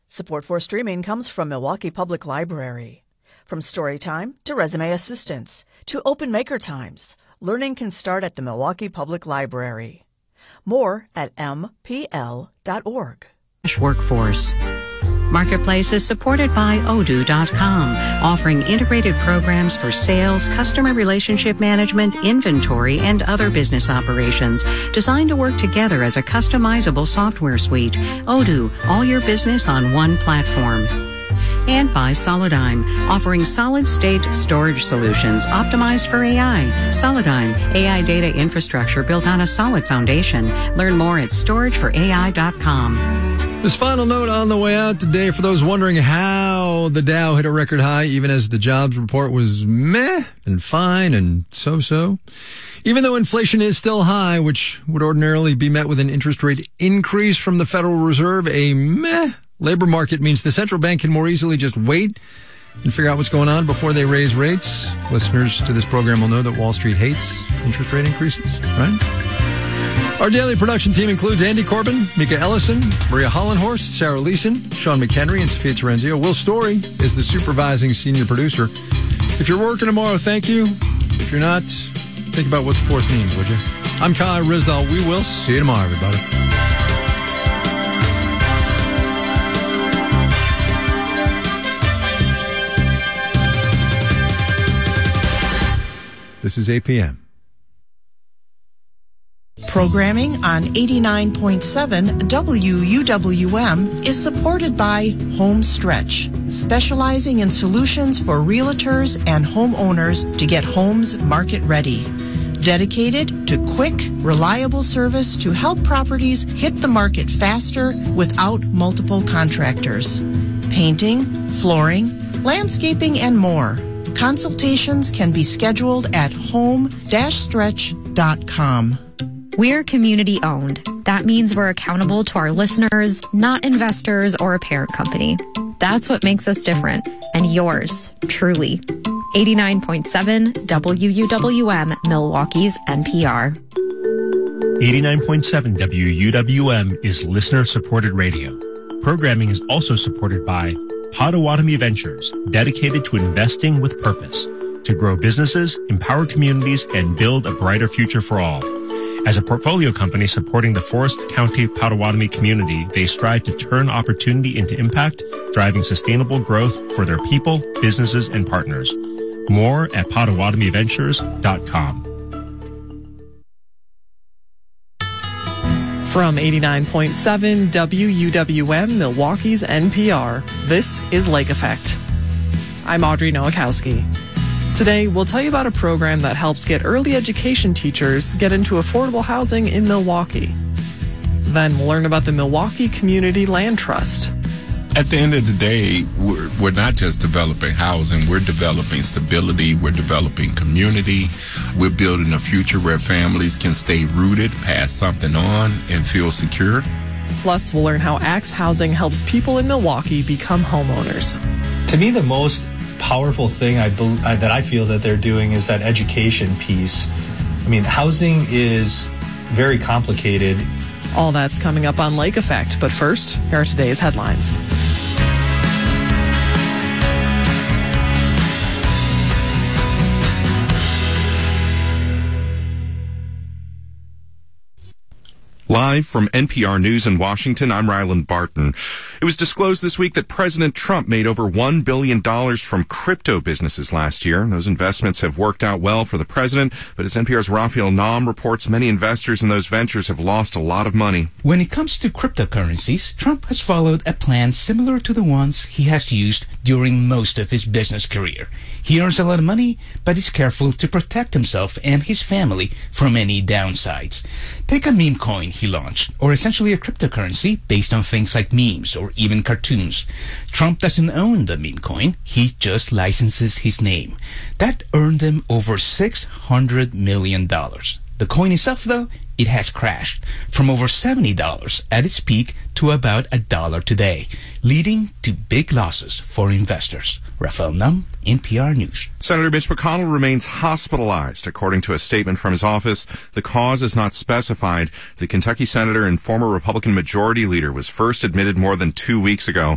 Support for streaming comes from Milwaukee Public Library. From Storytime to Resume Assistance to Open Maker Times, learning can start at the Milwaukee Public Library. More at mpl.org. Workforce. Marketplace is supported by Odoo.com, offering integrated programs for sales, customer relationship management, inventory, and other business operations, designed to work together as a customizable software suite. Odoo, all your business on one platform. And by Solidigm, offering solid-state storage solutions optimized for AI. Solidigm, AI data infrastructure built on a solid foundation. Learn more at storageforai.com. This final note on the way out today for those wondering how the Dow hit a record high even as the jobs report was meh and fine and so-so. Even though inflation is still high, which would ordinarily be met with an interest rate increase from the Federal Reserve, a meh labor market means the central bank can more easily just wait and figure out what's going on before they raise rates. Listeners to this program will know that Wall Street hates interest rate increases, right? Our daily production team includes Andy Corbin, Mika Ellison, Maria Hollenhorst, Sarah Leeson, Sean McHenry, and Sophia Terenzio. Will Story is the supervising senior producer. If you're working tomorrow, thank you. If you're not, think about what the fourth means, would you? I'm Kai Rizdal. We will see you tomorrow, everybody. This is APM. Programming on 89.7 WUWM is supported by Home Stretch, specializing in solutions for realtors and homeowners to get homes market ready. Dedicated to quick, reliable service to help properties hit the market faster without multiple contractors. Painting, flooring, landscaping, and more. Consultations can be scheduled at home-stretch.com. We're community owned. That means we're accountable to our listeners, not investors or a parent company. That's what makes us different, and yours, truly. 89.7 WUWM, Milwaukee's NPR. 89.7 WUWM is listener-supported radio. Programming is also supported by Potawatomi Ventures, dedicated to investing with purpose, to grow businesses, empower communities, and build a brighter future for all. As a portfolio company supporting the Forest County Potawatomi community, they strive to turn opportunity into impact, driving sustainable growth for their people, businesses, and partners. More at PotawatomiVentures.com. From 89.7 WUWM, Milwaukee's NPR, this is Lake Effect. I'm Audrey Nowakowski. Today, we'll tell you about a program that helps get early education teachers get into affordable housing in Milwaukee. Then we'll learn about the Milwaukee Community Land Trust. At the end of the day, we're not just developing housing, we're developing stability, we're developing community, we're building a future where families can stay rooted, pass something on, and feel secure. Plus, we'll learn how Axe Housing helps people in Milwaukee become homeowners. To me, the most powerful thing that I feel that they're doing is that education piece. I mean, housing is very complicated. All that's coming up on Lake Effect, but first, here are today's headlines. Live from NPR News in Washington, I'm Ryland Barton. It was disclosed this week that President Trump made over $1 billion from crypto businesses last year. Those investments have worked out well for the president, but as NPR's Raphael Naum reports, many investors in those ventures have lost a lot of money. When it comes to cryptocurrencies, Trump has followed a plan similar to the ones he has used during most of his business career. He earns a lot of money, but is careful to protect himself and his family from any downsides. Take a meme coin he launched, or essentially a cryptocurrency based on things like memes or even cartoons. Trump doesn't own the meme coin, he just licenses his name. That earned him over $600 million. The coin itself, though, it has crashed from over $70 at its peak to about $1 today, leading to big losses for investors. Raphael Naum, NPR News. Senator Mitch McConnell remains hospitalized, according to a statement from his office. The cause is not specified. The Kentucky senator and former Republican majority leader was first admitted more than 2 weeks ago.